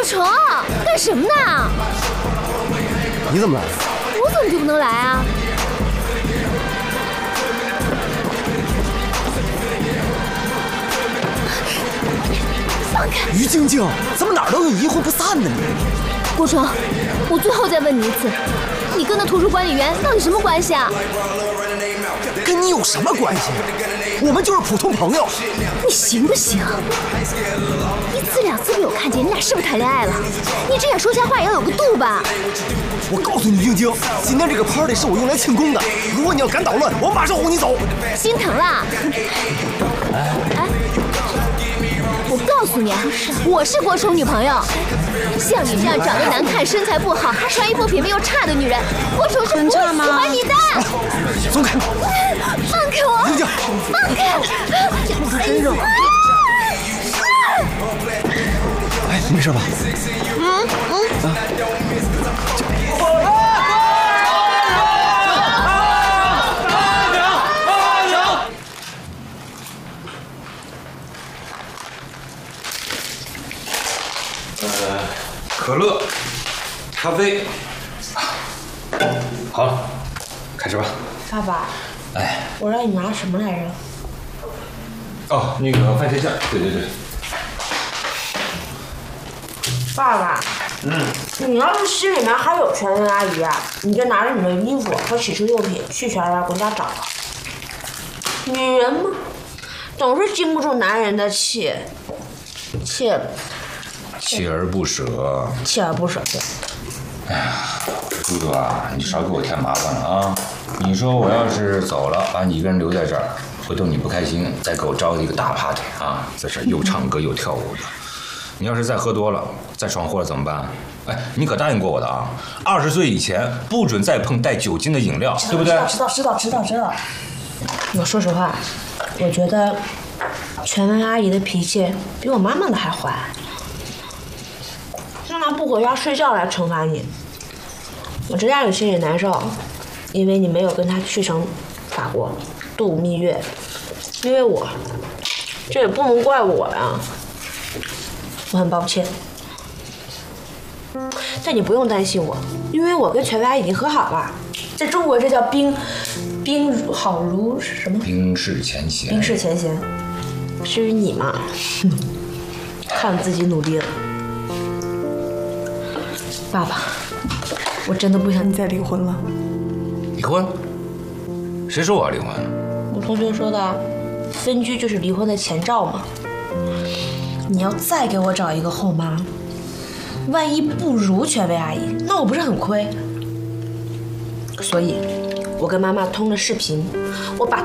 过程，干什么呢？ 你怎么来了？ 我怎么就不能来啊？放开！ 于晶晶，怎么哪儿都有阴魂不散呢你？ 郭成，我最后再问你一次，你跟那图书管理员到底什么关系啊？ 跟你有什么关系？我们就是普通朋友。 你行不行？一次两次被我看见，你俩是不是谈恋爱了？你这样说瞎话也要有个度吧？ 我告诉你，晶晶，今天这个 party 是我用来庆功的。如果你要敢捣乱，我马上轰你走。 心疼啦！哎，我告诉你，我是郭成女朋友。像你这样长得难看、身材不好、穿衣服品味又差的女人，郭成是不会喜欢你的。 松开！ 放开我！ 晶晶， 放开！ 我在身上。哎，你没事吧？ 可乐，咖啡，好了，开始吧。 爸爸， 哎， 我让你拿什么来着？ 哦，那个番茄酱，对对对。 爸爸，你要是心里面还有全员阿姨啊，你就拿着你的衣服和洗漱用品去全员回家找吧。女人嘛，总是经不住男人的锲锲而不舍。 锲而不舍，对。 哎呀，嘟嘟啊，你少给我添麻烦了啊！你说我要是走了，把你一个人留在这儿，回头你不开心，再给我招一个大 party 啊，在这儿又唱歌又跳舞的。你要是再喝多了，再闯祸了怎么办？哎，你可答应过我的啊！20岁以前不准再碰带酒精的饮料，对不对？ 知道。我说实话，我觉得全文阿姨的脾气比我妈妈的还坏。让她不回家睡觉来惩罚你，我知道你心里难受，因为你没有跟她去成法国度蜜月，因为我，这也不能怪我呀。我很抱歉，但你不用担心我，因为我跟全家已经和好了。在中国这叫冰好如什么？ 冰释前嫌。 冰释前嫌。至于你嘛，靠你自己努力了。爸爸，我真的不想你再离婚了。 离婚？谁说我要离婚？ 我同学说的，分居就是离婚的前兆嘛。你要再给我找一个后妈，万一不如全薇阿姨，那我不是很亏？所以，我跟妈妈通了视频，我把